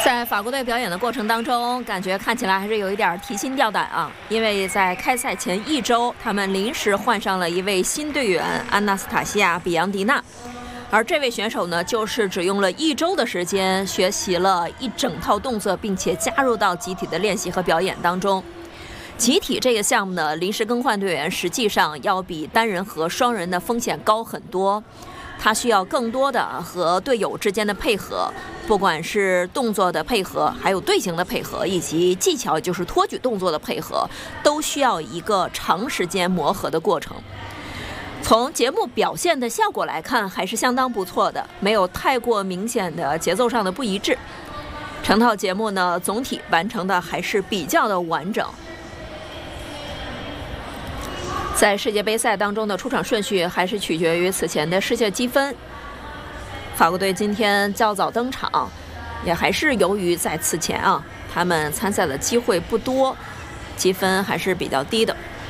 在法国队表演的过程当中，感觉看起来还是有一点提心吊胆啊，因为在开赛前1周，他们临时换上了一位新队员安纳斯塔西亚·比扬迪娜，而这位选手呢，就是只用了1周的时间学习了一整套动作，并且加入到集体的练习和表演当中。集体这个项目呢，临时更换队员实际上要比单人和双人的风险高很多。他需要更多的和队友之间的配合，不管是动作的配合，还有队形的配合，以及技巧，就是托举动作的配合，都需要一个长时间磨合的过程。从节目表现的效果来看，还是相当不错的，没有太过明显的节奏上的不一致。整套节目呢，总体完成的还是比较的完整。在世界杯赛当中的出场顺序还是取决于此前的世界积分。法国队今天较早登场，也还是由于在此前他们参赛的机会不多，积分还是比较低的。